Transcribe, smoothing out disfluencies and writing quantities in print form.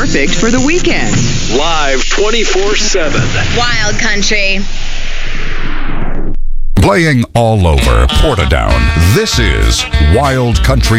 perfect for the weekend. Live 24/7. Wild Country. Playing all over Portadown, this is Wild Country